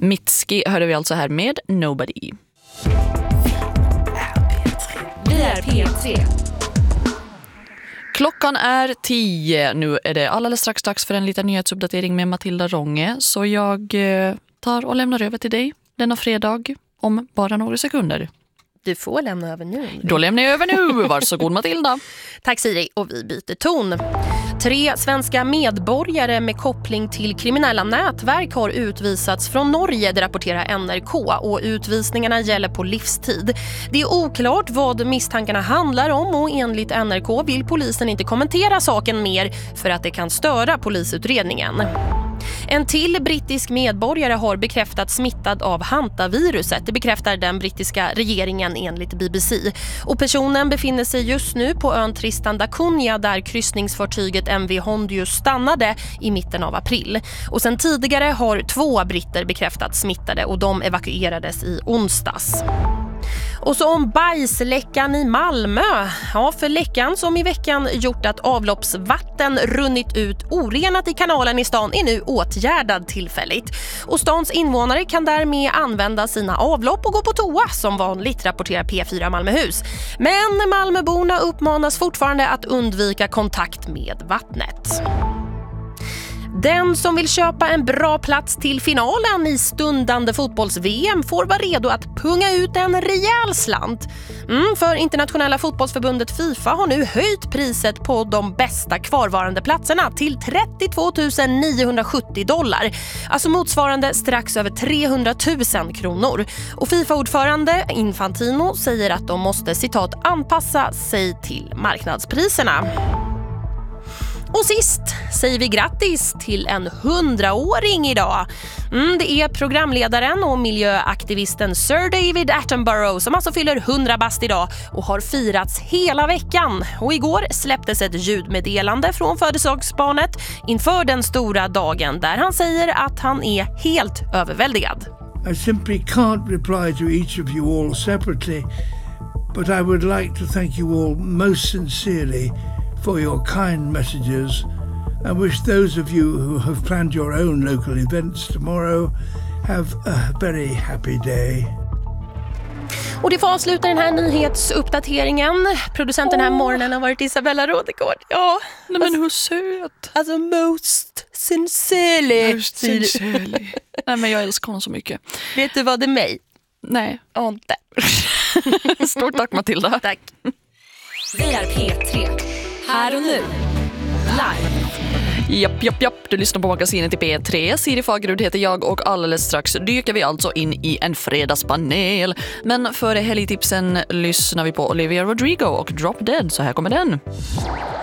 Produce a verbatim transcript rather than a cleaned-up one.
Mitski hörde vi alltså här med Nobody. Vi är P tre. Klockan är tio. Nu är det alldeles strax dags för en liten nyhetsuppdatering med Matilda Ronge. Så jag tar och lämnar över till dig denna fredag om bara några sekunder. Du får lämna över nu. Då lämnar jag över nu. Varsågod Matilda. Tack Siri, och vi byter ton. Tre svenska medborgare med koppling till kriminella nätverk har utvisats från Norge, det rapporterar N R K, och utvisningarna gäller på livstid. Det är oklart vad misstankarna handlar om och enligt N R K vill polisen inte kommentera saken mer för att det kan störa polisutredningen. En till brittisk medborgare har bekräftat smittad av hantaviruset. Det bekräftar den brittiska regeringen enligt B B C. Och personen befinner sig just nu på ön Tristan da Cunha där kryssningsfartyget M V Hondius stannade i mitten av april. Och sen tidigare har två britter bekräftat smittade och de evakuerades i onsdags. Och så om bajsläckan i Malmö. Ja, för läckan som i veckan gjort att avloppsvatten runnit ut orenat i kanalen i stan är nu åtgärdad tillfälligt. Och stans invånare kan därmed använda sina avlopp och gå på toa som vanligt, rapporterar P fyra Malmöhus. Men Malmöborna uppmanas fortfarande att undvika kontakt med vattnet. Den som vill köpa en bra plats till finalen i stundande fotbolls-V M får vara redo att punga ut en rejäl slant. Mm, för internationella fotbollsförbundet FIFA har nu höjt priset på de bästa kvarvarande platserna till trettiotvå tusen niohundrasjuttio dollar. Alltså motsvarande strax över trehundratusen kronor. Och FIFA-ordförande Infantino säger att de måste, citat, anpassa sig till marknadspriserna. Och sist säger vi grattis till en hundraåring idag. Mm, det är programledaren och miljöaktivisten Sir David Attenborough som alltså fyller hundra bast idag och har firats hela veckan. Och igår släpptes ett ljudmeddelande från födelsedagsbarnet inför den stora dagen där han säger att han är helt överväldigad. I simply can't reply to each of you all separately, but I would like to thank you all most sincerely for your kind messages and wish those of you who have planned your own local events tomorrow have a very happy day. Och det får avsluta den här nyhetsuppdateringen. Producenten den här morgonen har varit Isabella Rådegård. Ja, nej, men hur söt. Alltså most sincerely. Most sincerely. Nej, men jag älskar honom så mycket. Vet du vad det är mig? Nej. Inte. Stort tack Matilda. Tack. Vi är P tre. Här och nu. Live. Japp, japp, japp. Du lyssnar på magasinet i P tre. Siri Fagerud heter jag och alldeles strax dyker vi alltså in i en fredagspanel. Men före helgtipsen lyssnar vi på Olivia Rodrigo och Drop Dead, så här kommer den.